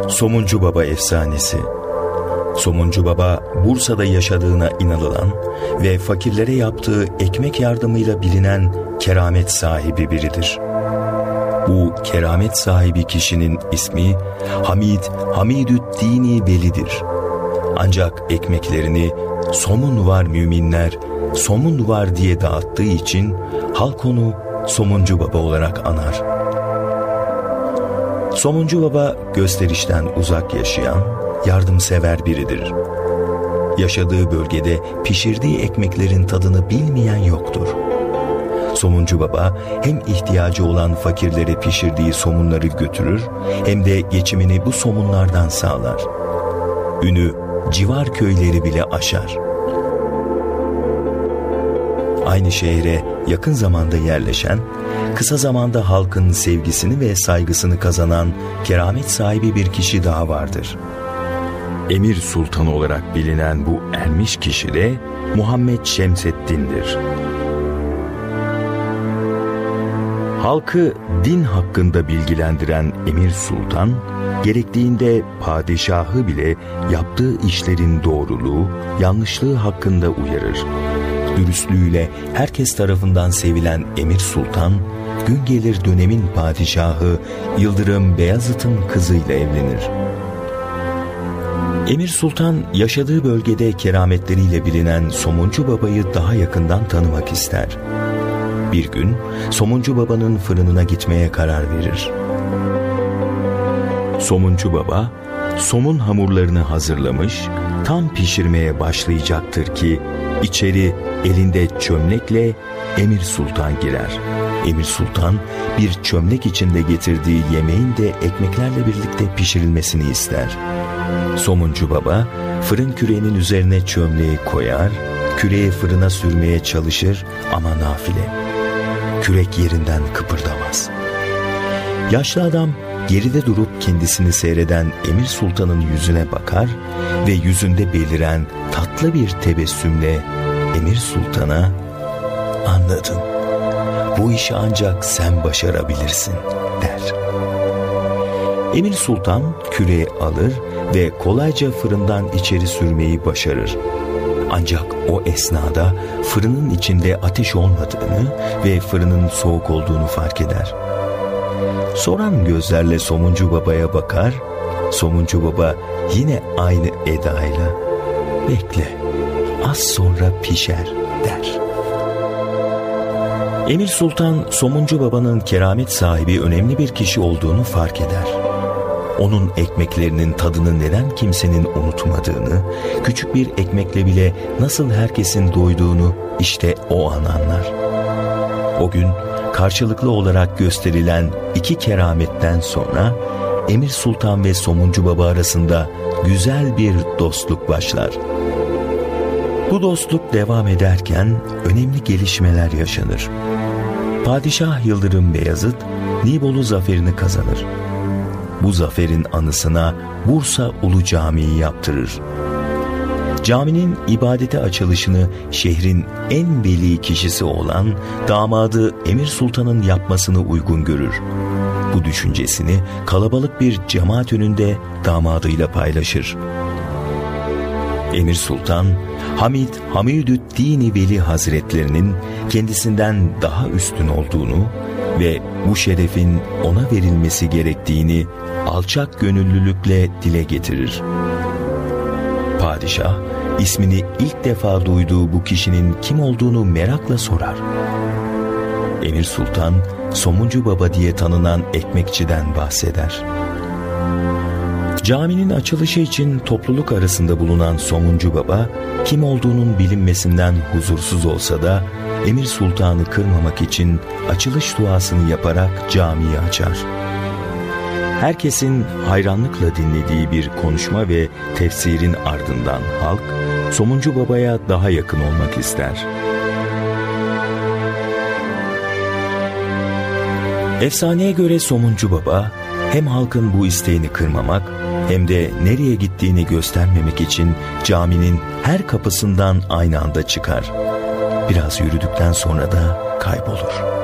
Somuncu Baba efsanesi. Somuncu Baba, Bursa'da yaşadığına inanılan ve fakirlere yaptığı ekmek yardımıyla bilinen keramet sahibi biridir. Bu keramet sahibi kişinin ismi Hamidüddin Veli'dir. Ancak ekmeklerini somun var müminler, somun var diye dağıttığı için halk onu Somuncu Baba olarak anar. Somuncu Baba gösterişten uzak yaşayan, yardımsever biridir. Yaşadığı bölgede pişirdiği ekmeklerin tadını bilmeyen yoktur. Somuncu Baba hem ihtiyacı olan fakirlere pişirdiği somunları götürür hem de geçimini bu somunlardan sağlar. Ünü civar köyleri bile aşar. Aynı şehre yakın zamanda yerleşen, kısa zamanda halkın sevgisini ve saygısını kazanan keramet sahibi bir kişi daha vardır. Emir Sultan olarak bilinen bu ermiş kişi de Muhammed Şemseddin'dir. Halkı din hakkında bilgilendiren Emir Sultan, gerektiğinde padişahı bile yaptığı işlerin doğruluğu, yanlışlığı hakkında uyarır. Dürüstlüğüyle herkes tarafından sevilen Emir Sultan, gün gelir dönemin padişahı Yıldırım Beyazıt'ın kızıyla evlenir. Emir Sultan yaşadığı bölgede kerametleriyle bilinen Somuncu Baba'yı daha yakından tanımak ister. Bir gün Somuncu Baba'nın fırınına gitmeye karar verir. Somuncu Baba somun hamurlarını hazırlamış, tam pişirmeye başlayacaktır ki içeri elinde çömlekle Emir Sultan girer. Emir Sultan bir çömlek içinde getirdiği yemeğin de ekmeklerle birlikte pişirilmesini ister. Somuncu Baba fırın küreğinin üzerine çömleği koyar, küreği fırına sürmeye çalışır ama nafile. Kürek yerinden kıpırdamaz. Yaşlı adam geride durup kendisini seyreden Emir Sultan'ın yüzüne bakar ve yüzünde beliren tatlı bir tebessümle Emir Sultan'a "Anladım, bu işi ancak sen başarabilirsin" der. Emir Sultan küreği alır ve kolayca fırından içeri sürmeyi başarır. Ancak o esnada fırının içinde ateş olmadığını ve fırının soğuk olduğunu fark eder. Soran gözlerle Somuncu Baba'ya bakar, Somuncu Baba yine aynı edayla "Bekle, az sonra pişer" der. Emir Sultan, Somuncu Baba'nın keramet sahibi önemli bir kişi olduğunu fark eder. Onun ekmeklerinin tadını neden kimsenin unutmadığını, küçük bir ekmekle bile nasıl herkesin doyduğunu işte o an anlar. O gün karşılıklı olarak gösterilen iki kerametten sonra Emir Sultan ve Somuncu Baba arasında güzel bir dostluk başlar. Bu dostluk devam ederken önemli gelişmeler yaşanır. Padişah Yıldırım Beyazıt Nibolu zaferini kazanır. Bu zaferin anısına Bursa Ulu Camii'yi yaptırır. Caminin ibadete açılışını şehrin en veli kişisi olan damadı Emir Sultan'ın yapmasını uygun görür. Bu düşüncesini kalabalık bir cemaat önünde damadıyla paylaşır. Emir Sultan, Hamidüddin Veli Hazretlerinin kendisinden daha üstün olduğunu ve bu şerefin ona verilmesi gerektiğini alçak gönüllülükle dile getirir. Padişah, ismini ilk defa duyduğu bu kişinin kim olduğunu merakla sorar. Emir Sultan, Somuncu Baba diye tanınan ekmekçiden bahseder. Caminin açılışı için topluluk arasında bulunan Somuncu Baba, kim olduğunun bilinmesinden huzursuz olsa da Emir Sultan'ı kırmamak için açılış duasını yaparak camiyi açar. Herkesin hayranlıkla dinlediği bir konuşma ve tefsirin ardından halk, Somuncu Baba'ya daha yakın olmak ister. Efsaneye göre Somuncu Baba, hem halkın bu isteğini kırmamak hem de nereye gittiğini göstermemek için caminin her kapısından aynı anda çıkar. Biraz yürüdükten sonra da kaybolur.